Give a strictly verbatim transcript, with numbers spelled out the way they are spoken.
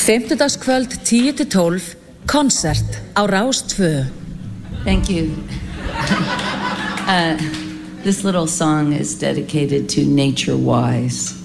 Fimmtudagskvöld tíu til tólf, konsert á Rás tvö. Thank you. uh, this little song is dedicated to Nature Wise.